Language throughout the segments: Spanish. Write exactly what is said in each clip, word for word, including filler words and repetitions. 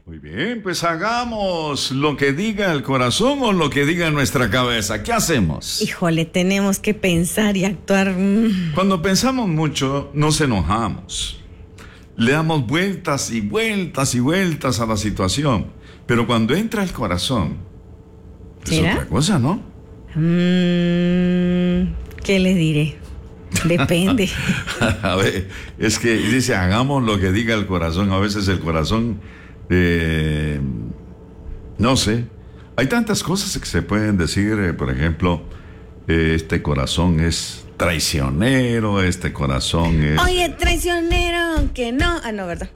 Muy bien, pues hagamos lo que diga el corazón o lo que diga nuestra cabeza. ¿Qué hacemos? Híjole, tenemos que pensar y actuar. Cuando pensamos mucho, nos enojamos. Le damos vueltas y vueltas y vueltas a la situación. Pero cuando entra el corazón, es ¿Será? otra cosa, ¿no? Mm, ¿Qué les diré? Depende. A ver, es que dice, hagamos lo que diga el corazón. A veces el corazón, eh, no sé. Hay tantas cosas que se pueden decir, eh, por ejemplo, eh, este corazón es traicionero, este corazón es... Oye, traicionero, que no. Ah, no, ¿verdad?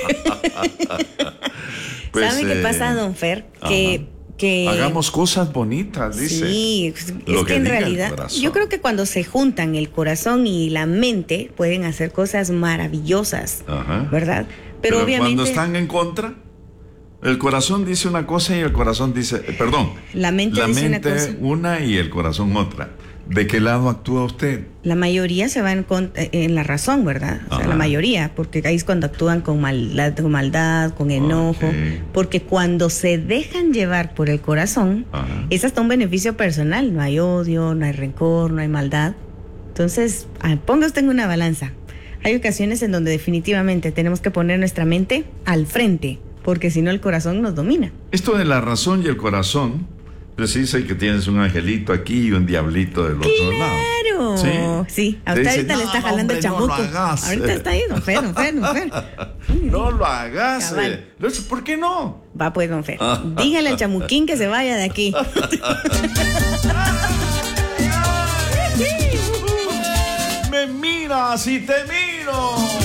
Pues, ¿Sabe qué eh, pasa, don Fer? Que, que hagamos cosas bonitas, dice. sí, es Lo que, que en diga el realidad corazón. yo creo que cuando se juntan el corazón y la mente pueden hacer cosas maravillosas, Ajá. ¿verdad? Pero, Pero obviamente cuando están en contra, el corazón dice una cosa y el corazón dice, eh, perdón, la mente la dice una mente cosa. una y el corazón otra. ¿De qué lado actúa usted? La mayoría se va en, con- en la razón, ¿verdad? O sea, Ajá. la mayoría, porque ahí es cuando actúan con maldad, con, maldad, con enojo, Ok. porque cuando se dejan llevar por el corazón, Ajá. es hasta un beneficio personal, no hay odio, no hay rencor, no hay maldad. Entonces, ah, ponga usted en una balanza. Hay ocasiones en donde definitivamente tenemos que poner nuestra mente al frente, porque si no el corazón nos domina. Esto de la razón y el corazón, pues dice que tienes un angelito aquí y un diablito del otro lado. ¡Claro! Sí. Sí, a Te usted dice, ahorita le "No, está jalando hombre, el no lo chamuco. hagas". Ahorita está ahí, don Fer, don Fer, don Fer. No lo hagas. Cabal. eh. Entonces, ¿por qué no? Va pues, don Fer. Dígale al chamuquín que se vaya de aquí. Me miras y te miro.